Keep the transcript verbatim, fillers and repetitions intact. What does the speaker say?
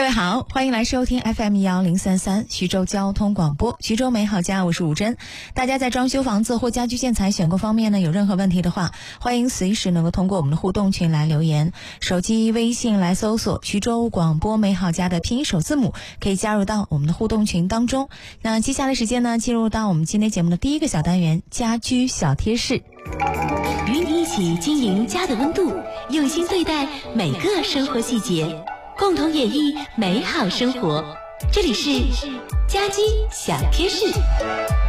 位好，欢迎来收听 F M 一幺零三三徐州交通广播，徐州美好家，我是吴珍。大家在装修房子或家居建材选购方面呢，有任何问题的话，欢迎随时能够通过我们的互动群来留言，手机微信来搜索徐州广播美好家的拼音首字母，可以加入到我们的互动群当中。那接下来时间呢，进入到我们今天节目的第一个小单元，家居小贴士， 与你一起经营家的温度，用心对待每个生活细节，共同演绎美好生活。这里是家居小贴士。